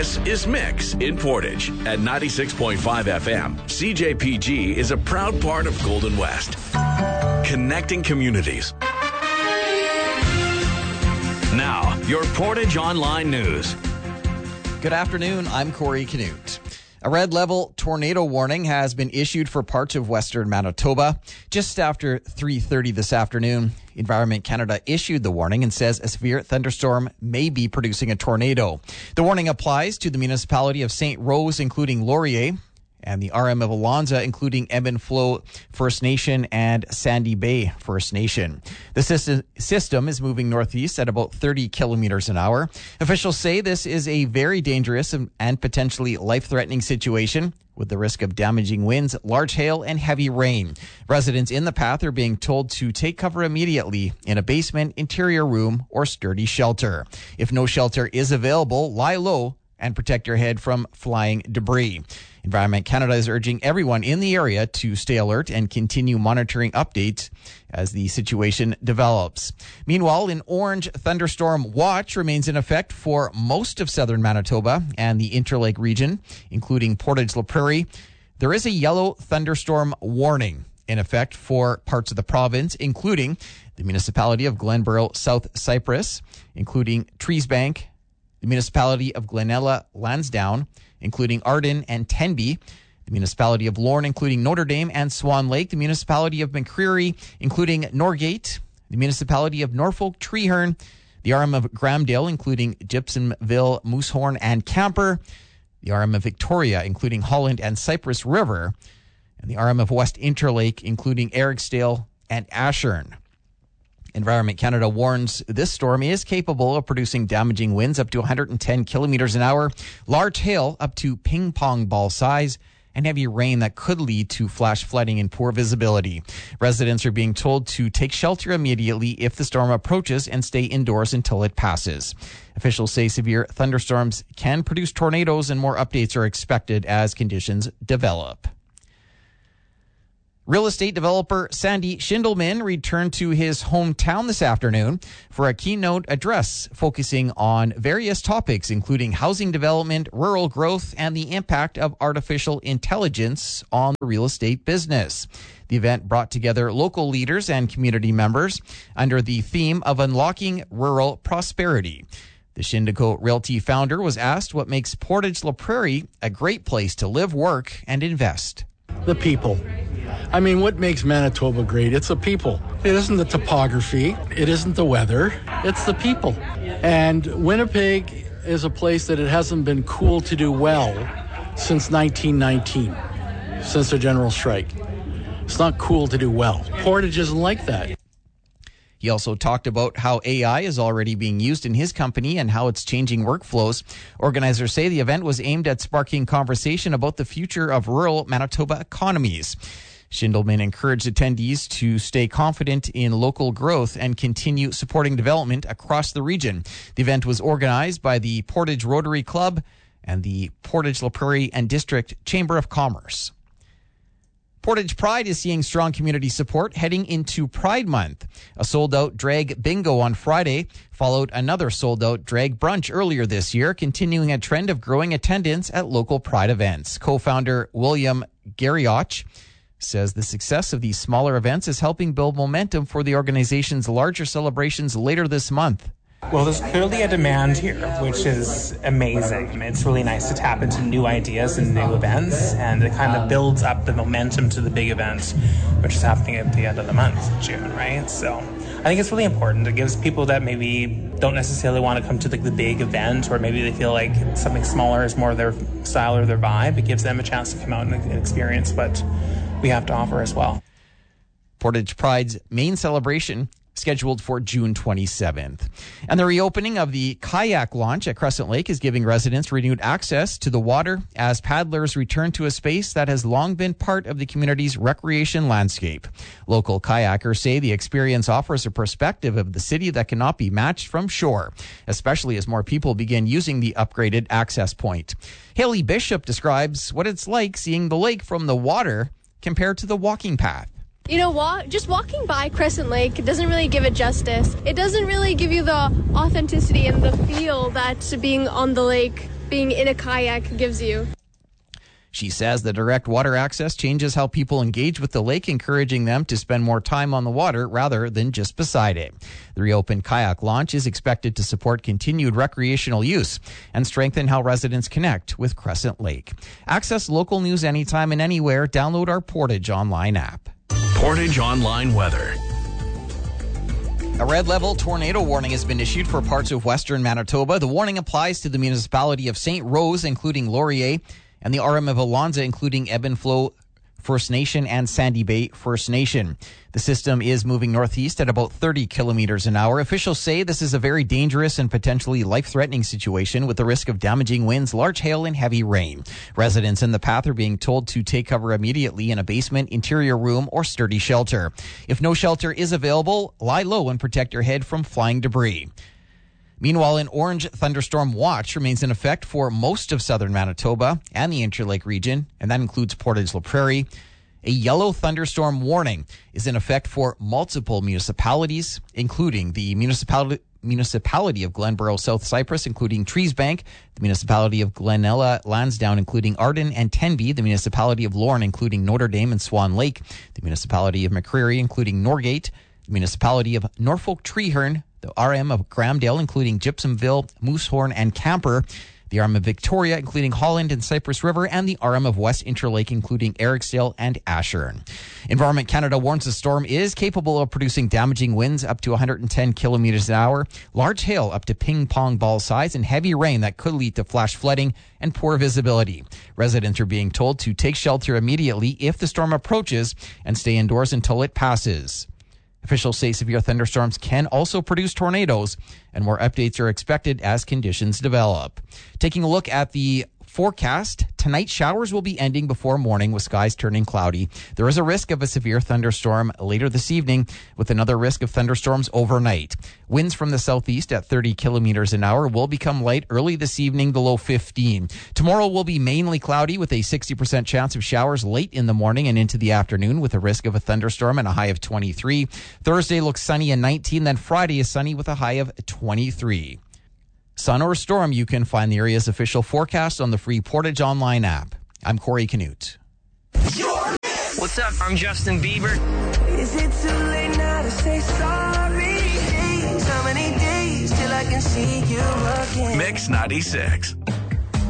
This is Mix in Portage at 96.5 FM. CJPG is a proud part of Golden West, connecting communities. Now, your Portage Online News. Good afternoon, I'm Corey Canute. A red level tornado warning has been issued for parts of western Manitoba. Just after 3:30 this afternoon, Environment Canada issued the warning and says a severe thunderstorm may be producing a tornado. The warning applies to the municipality of St. Rose, including Laurier, and the RM of Alonza, including Edmund Flow First Nation and Sandy Bay First Nation. The system is moving northeast at about 30 kilometers an hour. Officials say this is a very dangerous and potentially life-threatening situation with the risk of damaging winds, large hail, and heavy rain. Residents in the path are being told to take cover immediately in a basement, interior room, or sturdy shelter. If no shelter is available, lie low and protect your head from flying debris. Environment Canada is urging everyone in the area to stay alert and continue monitoring updates as the situation develops. Meanwhile, an orange thunderstorm watch remains in effect for most of southern Manitoba and the Interlake region, including Portage-La Prairie. There is a yellow thunderstorm warning in effect for parts of the province, including the municipality of Glenborough South Cypress, including Treesbank, the municipality of Glenella Lansdowne, including Arden and Tenby, the municipality of Lorne, including Notre Dame and Swan Lake, the municipality of McCreary, including Norgate, the municipality of Norfolk Treeherne, the RM of Gramdale, including Gibsonville, Moosehorn, and Camper, the RM of Victoria, including Holland and Cypress River, and the RM of West Interlake, including Ericsdale and Ashern. Environment Canada warns this storm is capable of producing damaging winds up to 110 kilometers an hour, large hail up to ping pong ball size, and heavy rain that could lead to flash flooding and poor visibility. Residents are being told to take shelter immediately if the storm approaches and stay indoors until it passes. Officials say severe thunderstorms can produce tornadoes, and more updates are expected as conditions develop. Real estate developer Sandy Schindelman returned to his hometown this afternoon for a keynote address focusing on various topics, including housing development, rural growth, and the impact of artificial intelligence on the real estate business. The event brought together local leaders and community members under the theme of unlocking rural prosperity. The Shindico Realty founder was asked what makes Portage-La Prairie a great place to live, work, and invest. The people. I mean, what makes Manitoba great? It's the people. It isn't the topography. It isn't the weather. It's the people. And Winnipeg is a place that it hasn't been cool to do well since 1919, since the general strike. It's not cool to do well. Portage isn't like that. He also talked about how AI is already being used in his company and how it's changing workflows. Organizers say the event was aimed at sparking conversation about the future of rural Manitoba economies. Schindelman encouraged attendees to stay confident in local growth and continue supporting development across the region. The event was organized by the Portage Rotary Club and the Portage-La Prairie and District Chamber of Commerce. Portage Pride is seeing strong community support heading into Pride Month. A sold-out drag bingo on Friday followed another sold-out drag brunch earlier this year, continuing a trend of growing attendance at local Pride events. Co-founder William Garrioch says the success of these smaller events is helping build momentum for the organization's larger celebrations later this month. Well, there's clearly a demand here, which is amazing. It's really nice to tap into new ideas and new events, and it kind of builds up the momentum to the big event, which is happening at the end of the month, June, right? So I think it's really important. It gives people that maybe don't necessarily want to come to the big event, or maybe they feel like something smaller is more their style or their vibe. It gives them a chance to come out and experience what we have to offer as well. Portage Pride's main celebration scheduled for June 27th. And the reopening of the kayak launch at Crescent Lake is giving residents renewed access to the water as paddlers return to a space that has long been part of the community's recreation landscape. Local kayakers say the experience offers a perspective of the city that cannot be matched from shore, especially as more people begin using the upgraded access point. Haley Bishop describes what it's like seeing the lake from the water compared to the walking path. You know, just walking by Crescent Lake doesn't really give it justice. It doesn't really give you the authenticity and the feel that being on the lake being in a kayak gives you. She says the direct water access changes how people engage with the lake, encouraging them to spend more time on the water rather than just beside it. The reopened kayak launch is expected to support continued recreational use and strengthen how residents connect with Crescent Lake. Access local news anytime and anywhere. Download our Portage Online app. Portage Online weather. A red level tornado warning has been issued for parts of western Manitoba. The warning applies to the municipality of St. Rose, including Laurier, and the RM of Alonza, including Ebb and Flow First Nation and Sandy Bay First Nation. The system is moving northeast at about 30 kilometers an hour. Officials say this is a very dangerous and potentially life-threatening situation with the risk of damaging winds, large hail, and heavy rain. Residents in the path are being told to take cover immediately in a basement, interior room, or sturdy shelter. If no shelter is available, lie low and protect your head from flying debris. Meanwhile, an orange thunderstorm watch remains in effect for most of southern Manitoba and the Interlake region, and that includes Portage La Prairie. A yellow thunderstorm warning is in effect for multiple municipalities, including the municipality of Glenborough South Cypress, including Treesbank, the municipality of Glenella Lansdowne, including Arden and Tenby, the municipality of Lorne, including Notre Dame and Swan Lake, the municipality of McCreary, including Norgate, the municipality of Norfolk Treeherne, the RM of Gramdale, including Gypsumville, Moosehorn, and Camper, the RM of Victoria, including Holland and Cypress River, and the RM of West Interlake, including Ericsdale and Ashern. Environment Canada warns the storm is capable of producing damaging winds up to 110 kilometers an hour, large hail up to ping-pong ball size, and heavy rain that could lead to flash flooding and poor visibility. Residents are being told to take shelter immediately if the storm approaches and stay indoors until it passes. Officials say severe thunderstorms can also produce tornadoes, and more updates are expected as conditions develop. Taking a look at the forecast, tonight showers will be ending before morning with skies turning cloudy. There is a risk of a severe thunderstorm later this evening with another risk of thunderstorms overnight. Winds from the southeast at 30 kilometers an hour will become light early this evening, the low 15. Tomorrow will be mainly cloudy with a 60% chance of showers late in the morning and into the afternoon with a risk of a thunderstorm and a high of 23. Thursday looks sunny and 19, then Friday is sunny with a high of 23. Sun or storm, you can find the area's official forecast on the free Portage Online app. I'm Corey Canute. What's up? I'm Justin Bieber. Is it too late now to say sorry? How many days till I can see you again? Mix 96.